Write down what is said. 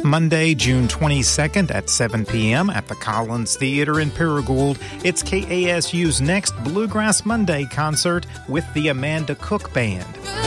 Monday, June 22nd at 7 p.m. at the Collins Theater in Paragould. It's KASU's next Bluegrass Monday concert with the Amanda Cook Band.